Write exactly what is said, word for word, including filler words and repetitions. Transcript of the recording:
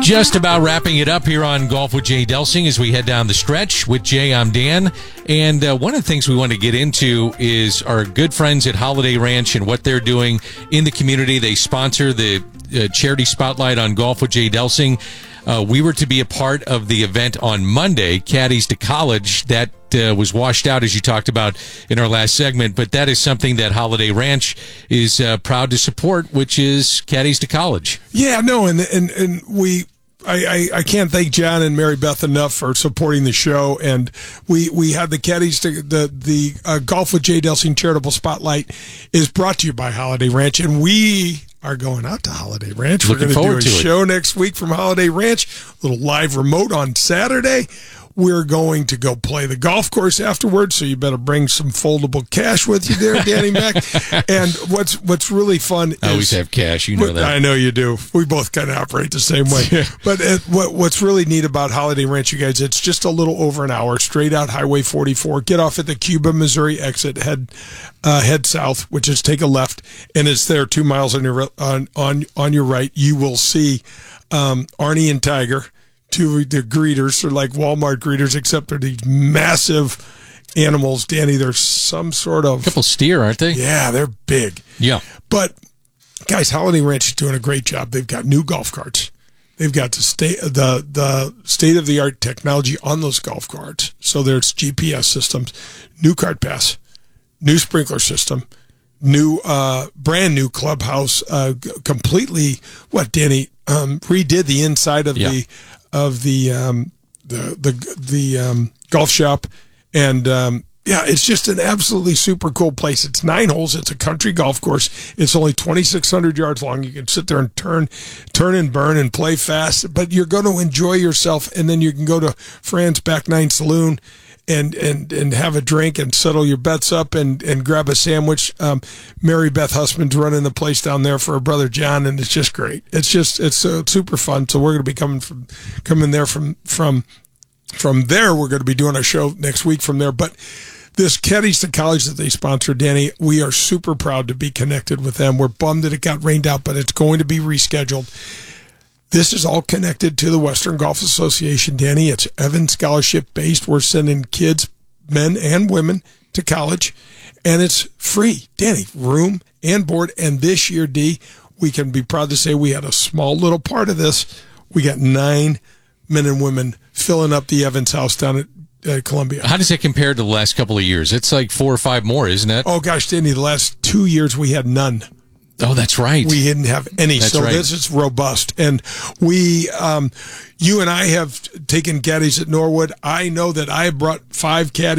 Just about wrapping it up here on Golf with Jay Delsing as we head down the stretch. With Jay, I'm Dan. And uh, one of the things we want to get into is our good friends at Holiday Ranch and what they're doing in the community. They sponsor the uh, charity spotlight on Golf with Jay Delsing. Uh, we were to be a part of the event on Monday, Caddies to College. That uh, was washed out, as you talked about in our last segment. But that is something that Holiday Ranch is uh, proud to support, which is Caddies to College. Yeah, no, and and and we. I, I, I can't thank John and Mary Beth enough for supporting the show, and we, we had the caddies to the the uh, Golf with Jay Delsing charitable spotlight is brought to you by Holiday Ranch, and we are going out to Holiday Ranch. Looking We're going to do a to show next week from Holiday Ranch, a little live remote on Saturday. We're going to go play the golf course afterwards, so you better bring some foldable cash with you there, Danny Mac. And what's what's really fun I is... always have cash, you know that. I know you do. We both kind of operate the same way. Yeah. But uh, what what's really neat about Holiday Ranch, you guys, it's just a little over an hour, straight out Highway forty-four. Get off at the Cuba, Missouri exit, head uh, head south, which is take a left, and it's there two miles on your, on, on, on your right. You will see um, Arnie and Tiger. To the greeters, they're like Walmart greeters, except they're these massive animals. Danny, they're some sort of... A couple steer, aren't they? Yeah, they're big. Yeah. But, guys, Holiday Ranch is doing a great job. They've got new golf carts. They've got the state the the state of the art technology on those golf carts. So there's G P S systems, new cart pass, new sprinkler system, new uh, brand new clubhouse, uh, completely what Danny um, redid the inside of yeah. the of the um, the the the um, golf shop, and um, yeah, it's just an absolutely super cool place. It's nine holes. It's a country golf course. It's only twenty-six hundred yards long. You can sit there and turn, turn and burn and play fast, but you're going to enjoy yourself. And then you can go to Fran's Back Nine Saloon and and and have a drink and settle your bets up and and grab a sandwich. Um, Mary Beth Husband's running the place down there for her brother John, and it's just great. It's just it's uh, super fun. So we're going to be coming from coming there from from from there. We're going to be doing our show next week from there, but. This Caddies to College that they sponsor, Danny, we are super proud to be connected with them. We're bummed that it got rained out, but it's going to be rescheduled. This is all connected to the Western Golf Association, Danny. It's Evans Scholarship based. We're sending kids, men and women, to college, and it's free, Danny, room and board. And this year, D, we can be proud to say we had a small little part of this. We got nine men and women filling up the Evans house down at Uh, Columbia. How does that compare to the last couple of years? It's like four or five more, isn't it? Oh, gosh, Danny, the last two years we had none. Oh, that's right. We didn't have any. That's so right. This is robust. And we, um, you and I have taken caddies at Norwood. I know that I brought five caddies.